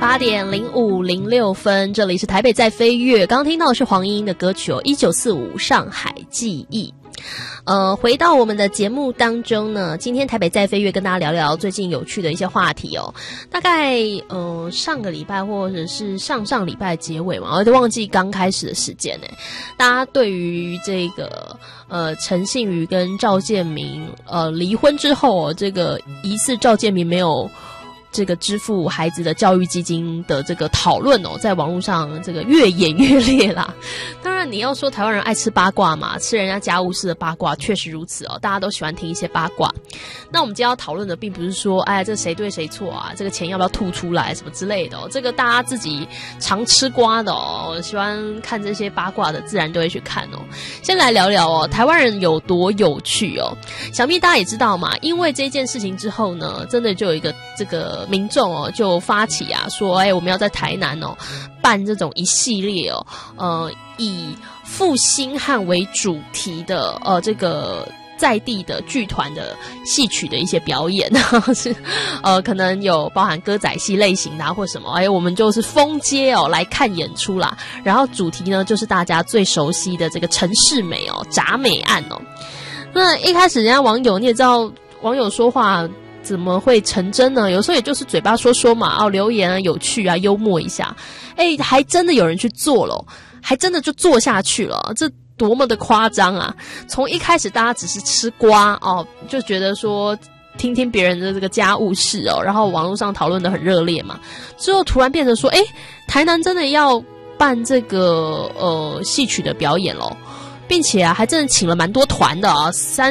8:0506，这里是台北在飞跃。刚刚听到的是黄莺莺的歌曲1945上海记忆。回到我们的节目当中呢，今天台北在飞跃跟大家聊聊最近有趣的一些话题哦。大概上个礼拜或者是上礼拜结尾嘛，我都忘记刚开始的时间呢。大家对于这个陈信妤跟赵建明离婚之后这个疑似赵建明没有这个支付孩子的教育基金的这个讨论在网络上这个越演越烈啦。当然你要说台湾人爱吃八卦嘛，吃人家家务事的八卦确实如此大家都喜欢听一些八卦。那我们今天要讨论的并不是说这谁对谁错啊，这个钱要不要吐出来什么之类的这个大家自己常吃瓜的喜欢看这些八卦的自然都会去看先来聊聊台湾人有多有趣想必大家也知道嘛，因为这件事情之后呢，真的就有一个这个民众就发起说我们要在台南办这种一系列以负心汉为主题的这个在地的剧团的戏曲的一些表演是可能有包含歌仔戏类型的或什么我们就是封街来看演出啦。然后主题呢就是大家最熟悉的这个陈世美铡美案那一开始人家网友你也知道，网友说话怎么会成真呢？有时候也就是嘴巴说嘛留言有趣幽默一下还真的有人去做了，还真的就做下去了，这多么的夸张啊。从一开始大家只是吃瓜就觉得说听听别人的这个家务事然后网络上讨论的很热烈嘛，之后突然变成说台南真的要办这个戏曲的表演咯，并且还真的请了蛮多团的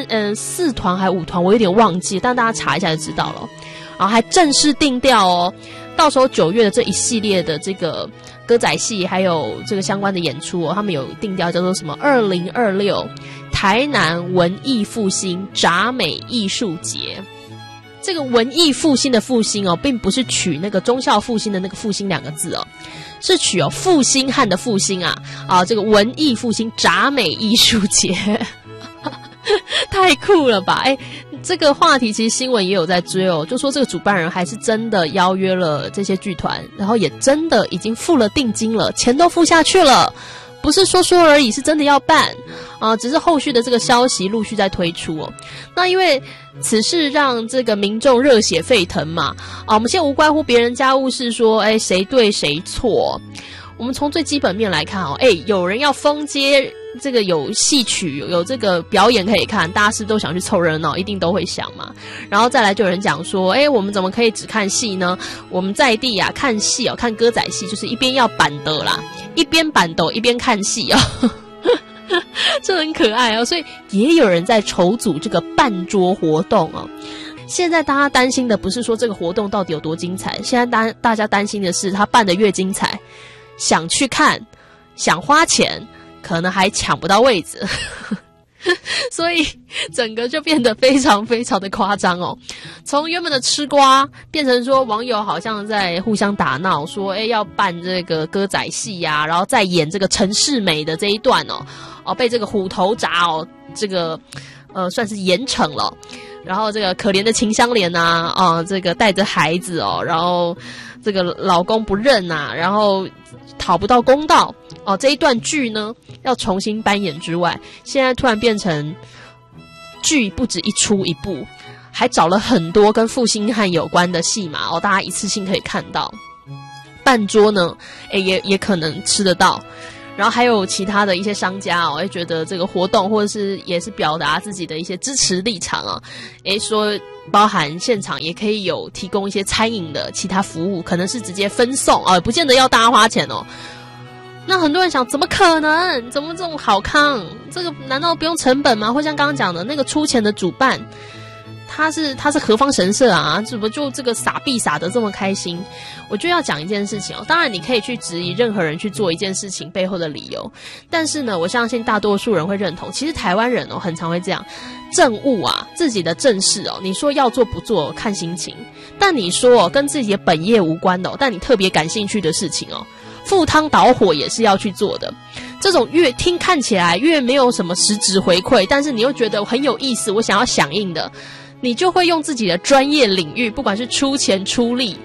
4团还5团我有点忘记，但大家查一下就知道了。然后还正式定调到时候9月的这一系列的这个歌仔戏还有这个相关的演出他们有定调叫做什么2026台南文艺复兴铡美艺术节。这个文艺复兴的复兴并不是取那个忠孝复兴的那个复兴2个字是取负心汉的复兴这个文艺复兴铡美艺术节太酷了吧这个话题其实新闻也有在追就说这个主办人还是真的邀约了这些剧团，然后也真的已经付了定金了，钱都付下去了，不是说说而已，是真的要办只是后续的这个消息陆续在推出那因为此事让这个民众热血沸腾嘛我们先无关乎别人家务事说谁对谁错，我们从最基本面来看有人要封街，这个有戏曲有这个表演可以看，大家是都想去凑热闹，一定都会想嘛。然后再来就有人讲说我们怎么可以只看戏呢？我们在地看戏看歌仔戏就是一边要板德啦，一边板斗一边看戏这很可爱所以也有人在筹组这个办桌活动现在大家担心的不是说这个活动到底有多精彩，现在大家担心的是他办得越精彩，想去看想花钱可能还抢不到位置所以整个就变得非常非常的夸张从原本的吃瓜变成说网友好像在互相打闹说要办这个歌仔戏然后再演这个陈世美的这一段被这个虎头铡这个算是严惩了。然后这个可怜的秦香莲这个带着孩子然后这个老公不认然后讨不到公道这一段剧呢要重新扮演之外，现在突然变成剧不止一出一部，还找了很多跟负心汉有关的戏码大家一次性可以看到。办桌呢也可能吃得到，然后还有其他的一些商家会觉得这个活动或者是也是表达自己的一些支持立场说包含现场也可以有提供一些餐饮的其他服务，可能是直接分送不见得要大家花钱那很多人想怎么可能，怎么这种好康，这个难道不用成本吗？或像刚刚讲的那个出钱的主办他是何方神圣怎么就这个撒币撒得这么开心？我就要讲一件事情当然你可以去质疑任何人去做一件事情背后的理由，但是呢我相信大多数人会认同，其实台湾人很常会这样，政务自己的正事你说要做不做看心情，但你说跟自己的本业无关的但你特别感兴趣的事情赴汤蹈火也是要去做的，这种越听看起来越没有什么实质回馈，但是你又觉得很有意思，我想要响应的，你就会用自己的专业领域，不管是出钱出力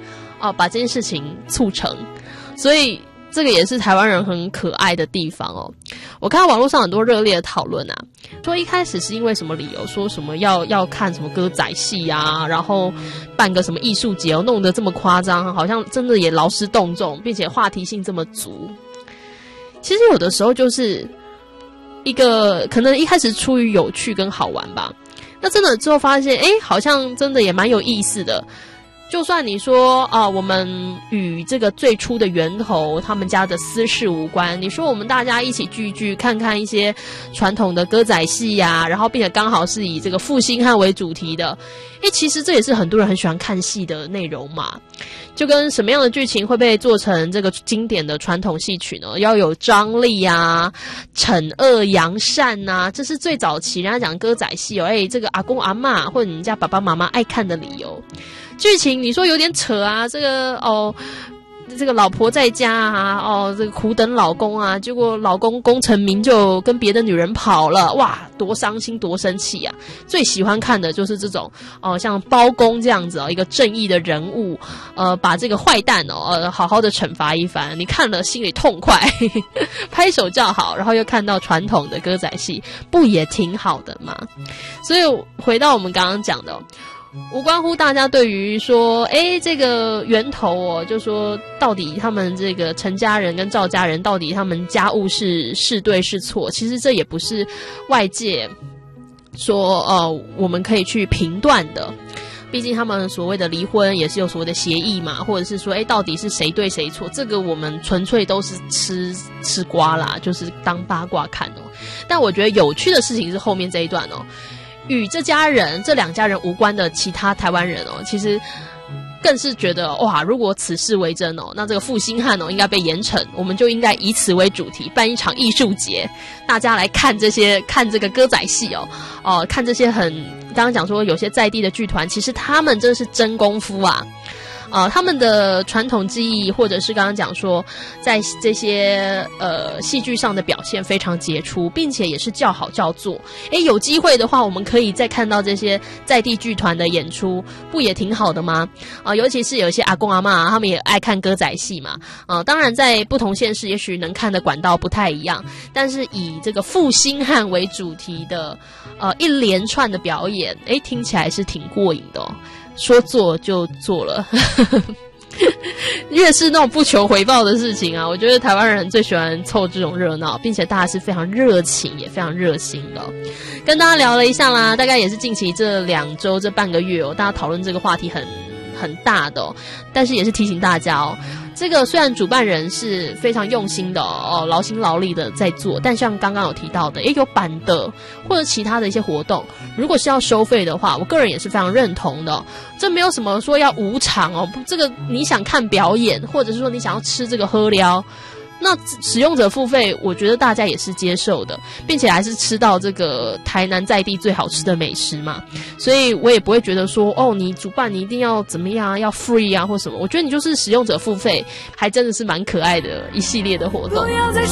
把这件事情促成，所以这个也是台湾人很可爱的地方哦。我看到网络上很多热烈的讨论啊，说一开始是因为什么理由，说什么要看什么歌仔戏啊，然后办个什么艺术节哦，弄得这么夸张，好像真的也劳师动众，并且话题性这么足。其实有的时候就是一个可能一开始出于有趣跟好玩吧，那真的之后发现好像真的也蛮有意思的。就算你说我们与这个最初的源头他们家的私事无关，你说我们大家一起聚一聚，看看一些传统的歌仔戏啊，然后并且刚好是以这个负心汉为主题的，其实这也是很多人很喜欢看戏的内容嘛。就跟什么样的剧情会被做成这个经典的传统戏曲呢？要有张力啊，惩恶扬善啊，这是最早期人家讲歌仔戏哦，这个阿公阿嬷或者你们家爸爸妈妈爱看的理由。剧情你说有点扯啊，这个老婆在家啊，这个苦等老公啊，结果老公功成名就跟别的女人跑了，哇，多伤心多生气啊！最喜欢看的就是这种像包公这样子一个正义的人物，把这个坏蛋好好的惩罚一番，你看了心里痛快，拍手叫好，然后又看到传统的歌仔戏，不也挺好的吗？所以回到我们刚刚讲的。无关乎大家对于说这个源头就说到底他们这个陈家人跟赵家人到底他们家务是对是错，其实这也不是外界说我们可以去评断的。毕竟他们所谓的离婚也是有所谓的协议嘛，或者是说到底是谁对谁错，这个我们纯粹都是吃瓜啦，就是当八卦看但我觉得有趣的事情是后面这一段与这两家人无关的其他台湾人其实更是觉得哇，如果此事为真那这个负心汉应该被严惩，我们就应该以此为主题办一场艺术节，大家来看这个歌仔戏看这些刚刚讲说有些在地的剧团，其实他们真是真功夫啊。他们的传统技艺，或者是刚刚讲说，在这些戏剧上的表现非常杰出，并且也是叫好叫座。有机会的话，我们可以再看到这些在地剧团的演出，不也挺好的吗？尤其是有一些阿公阿嬷，他们也爱看歌仔戏嘛。当然在不同县市，也许能看的管道不太一样，但是以这个负心汉为主题的一连串的表演，听起来是挺过瘾的说做就做了越是那种不求回报的事情我觉得台湾人最喜欢凑这种热闹，并且大家是非常热情也非常热心的跟大家聊了一下啦，大概也是近期这2周这半个月大家讨论这个话题很大的但是也是提醒大家这个虽然主办人是非常用心的劳心劳力的在做，但像刚刚有提到的有版的或者其他的一些活动，如果是要收费的话，我个人也是非常认同的这没有什么说要无偿这个你想看表演，或者是说你想要吃这个喝料，那使用者付费我觉得大家也是接受的，并且还是吃到这个台南在地最好吃的美食嘛，所以我也不会觉得说你主办你一定要怎么样要 free 或什么，我觉得你就是使用者付费，还真的是蛮可爱的一系列的活动。不要再